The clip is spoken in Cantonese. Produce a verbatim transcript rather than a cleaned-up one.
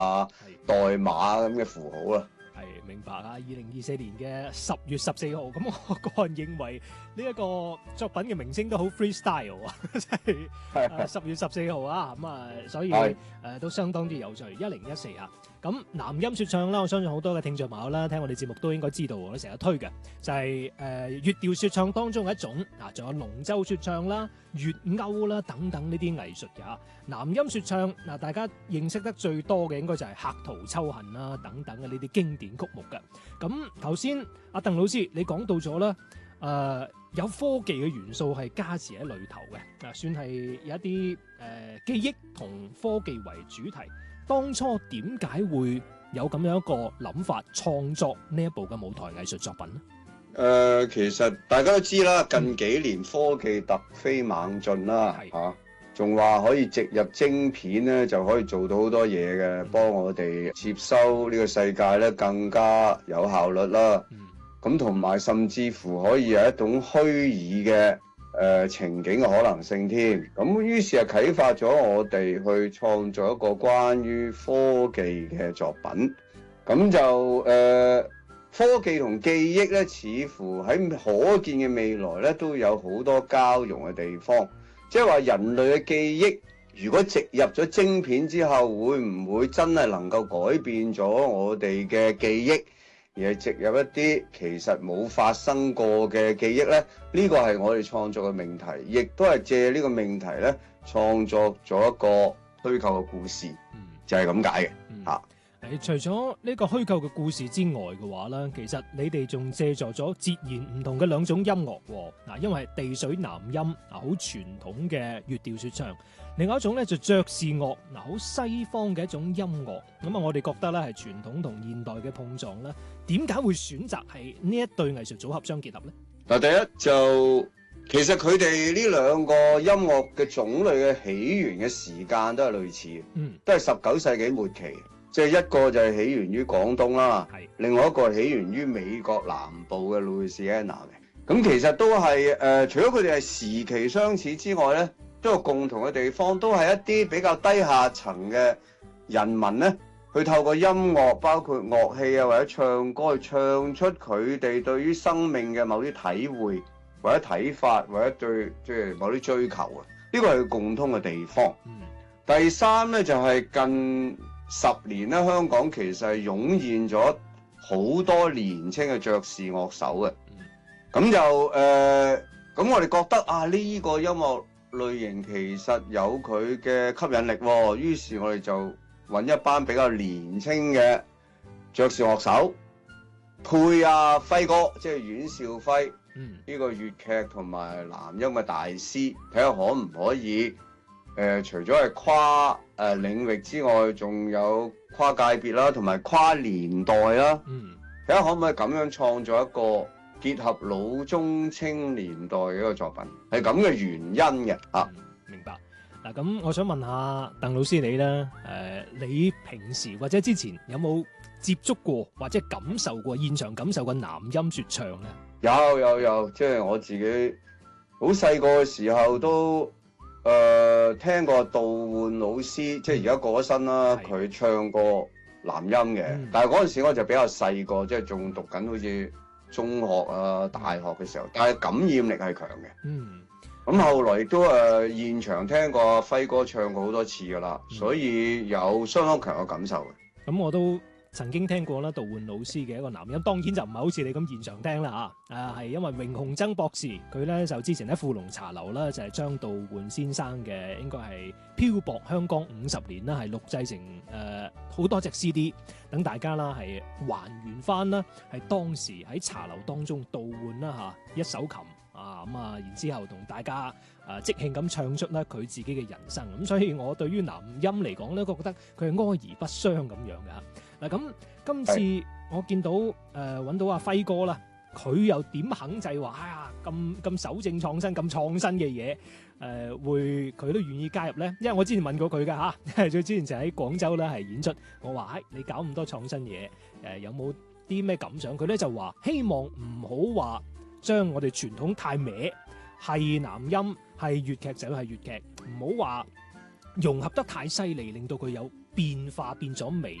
啊、代碼咁嘅符號啦。 係明白啊！二零二四年嘅十月十四號，咁我個人認為呢一個作品嘅名稱都好 freestyle 啊，即係十月十四號啊，咁啊，所以誒、呃、都相當之有趣。一零一四啊，咁南音説唱啦，我相信好多嘅聽眾朋友啦，聽我哋節目都應該知道，我哋成日推嘅就係、是、誒、呃、粵調説唱當中嘅一種啊，仲有龍舟説唱啦、粵謳啦等等呢啲藝術嘅。南音説唱嗱，大家認識得最多嘅應該就係客途秋恨啦等等嘅呢啲經典曲目嘅。咁頭先阿鄧老師你講到咗啦，誒、呃、有科技嘅元素係加持喺裏頭嘅，啊算係有一啲誒、呃、記憶同科技為主題。當初點解會有咁樣一個諗法創作呢一部嘅舞台藝術作品呢？ 誒、呃，其實大家都知啦，近幾年科技突飛猛進啦，嚇仲話可以植入晶片咧，就可以做到好多嘢嘅，幫我哋接收呢個世界咧更加有效率啦。咁同埋甚至乎可以有一種虛擬嘅誒、呃、情景嘅可能性添。咁於是係啟發咗我哋去創作一個關於科技嘅作品。咁就誒、呃、科技同記憶咧，似乎喺可見嘅未來咧都有好多交融嘅地方。即係話人類嘅記憶，如果植入咗晶片之後，會唔會真係能夠改變咗我哋嘅記憶，而係植入一啲其實冇發生過嘅記憶呢？呢個係我哋創作嘅命題，亦都係借呢個命題咧創作咗一個虛構嘅故事，就係咁解嘅嚇。 誒，除咗呢個虛構嘅故事之外嘅話咧，其實你哋仲借助咗截然唔同嘅兩種音樂喎。嗱，因為係地水南音啊，好傳統嘅粵調説唱；另外一種咧就爵士樂，嗱，好西方嘅一種音樂。咁啊，我哋覺得咧係傳統同現代嘅碰撞咧，點解會選擇係呢一對藝術組合相結合咧？ 嗱，第一就其實佢哋呢兩個音樂嘅種類嘅起源嘅時間都係類似嘅，嗯，都係十九世紀末期。即係一個就係起源於廣東啦，另外一個係起源於美國南部嘅路易斯安那嘅。咁其實都係誒、呃，除咗佢哋係時期相似之外咧，都有共同嘅地方，都係一啲比較低下層嘅人民咧，去透過音樂，包括樂器啊或者唱歌，去唱出佢哋對於生命嘅某啲體會或者睇法，或者對即係某啲追求啊。呢個係共通嘅地方。嗯、第三咧就係、是、近十年咧，香港其實係湧現咗好多年青嘅爵士樂手嘅，咁就誒，咁、呃、我哋覺得啊，呢、這個音樂類型其實有佢嘅吸引力喎、哦，於是我哋就揾一班比較年青嘅爵士樂手，配阿輝哥，即係阮兆輝，呢、嗯、個粵劇同埋南音嘅大師，睇下可唔可以？誒、呃，除咗係跨誒、呃、領域之外，仲有跨界別啦，同埋跨年代啦。嗯，睇下可唔可以咁樣創作一個結合老中青年代嘅一個作品，係咁嘅原因嘅嚇、嗯。 明白。嗱，咁我想問下鄧老師你咧，誒、呃，你平時或者之前有冇接觸過或者感受過現場感受過南音説唱咧？ 有有有，即係我自己好細個嘅時候都。誒、呃、聽過杜煥老師，即係而家過咗身啦。佢唱過南音嘅、嗯，但係嗰陣時我就比較細個，即係仲讀緊好似中學啊、大學嘅時候。但係感染力係強嘅。嗯，咁後來亦都誒、呃、現場聽過阿輝哥唱過好多次㗎啦、嗯，所以有相當強嘅感受嘅。 咁我都曾經聽過啦，杜煥老師嘅一個南音，當然就唔係好似你咁現場聽啦嚇，啊係因為榮鴻曾博士佢咧就之前喺富隆茶樓啦，就係、是、將杜煥先生嘅應該係漂泊香港五十年啦，係錄製成誒好、呃、多隻 C D， 等大家啦係還原翻啦，係當時喺茶樓當中杜煥啦嚇一手琴啊咁啊，然之後同大家啊即興咁唱出咧佢自己嘅人生，咁所以我對於南音嚟講咧，我覺得佢係哀而不傷咁樣嘅。嗱，咁今次我見到誒揾、呃、到阿輝哥啦，佢又點肯制話哎呀咁咁守正創新咁創新嘅嘢誒會佢都願意加入咧？因為我之前問過佢㗎嚇，因為佢之前就喺廣州咧係演出，我話誒、哎、你搞咁多創新嘢誒、呃、有冇啲咩感想？佢咧就話希望唔好話將我哋傳統太歪，係南音係粵劇就係粵劇，唔好話融合得太犀利，令到佢有變化變咗味，